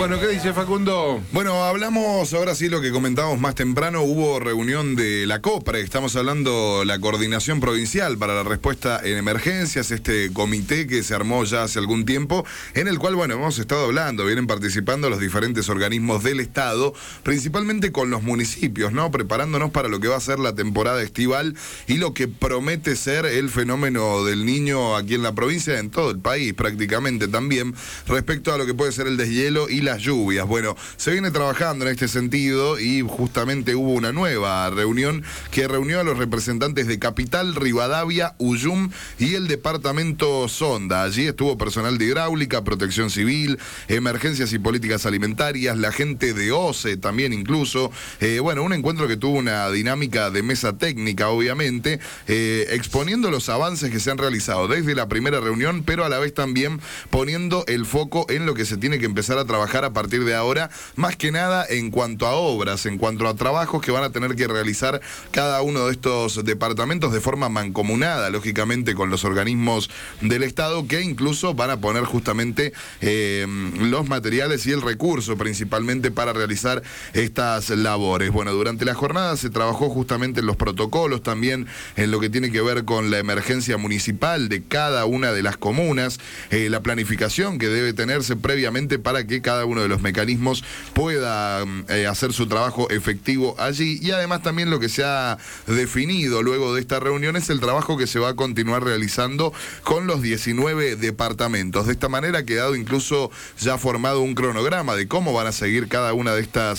Bueno, ¿qué dice Facundo? Bueno, hablamos ahora sí lo que comentábamos más temprano. Hubo reunión de la COPRE, estamos hablando la Coordinación Provincial para la Respuesta en Emergencias, este comité que se armó ya hace algún tiempo, en el cual, bueno, hemos estado hablando, vienen participando los diferentes organismos del Estado, principalmente con los municipios, ¿no? Preparándonos para lo que va a ser la temporada estival y lo que promete ser el fenómeno del Niño aquí en la provincia, en todo el país prácticamente también, respecto a lo que puede ser el deshielo y las lluvias. Bueno, se viene trabajando en este sentido y justamente hubo una nueva reunión que reunió a los representantes de Capital, Rivadavia, Ullum y el departamento Sonda. Allí estuvo personal de hidráulica, protección civil, emergencias y políticas alimentarias, la gente de OCE también incluso. Bueno, un encuentro que tuvo una dinámica de mesa técnica, obviamente, exponiendo los avances que se han realizado desde la primera reunión, pero a la vez también poniendo el foco en lo que se tiene que empezar a trabajar a partir de ahora, más que nada en cuanto a obras, en cuanto a trabajos que van a tener que realizar cada uno de estos departamentos de forma mancomunada, lógicamente con los organismos del Estado, que incluso van a poner justamente los materiales y el recurso principalmente para realizar estas labores. Bueno, durante la jornada se trabajó justamente en los protocolos, también en lo que tiene que ver con la emergencia municipal de cada una de las comunas, la planificación que debe tenerse previamente para que cada uno de los mecanismos pueda hacer su trabajo efectivo allí, y además también lo que se ha definido luego de esta reunión es el trabajo que se va a continuar realizando con los 19 departamentos. De esta manera ha quedado incluso ya formado un cronograma de cómo van a seguir cada una de estas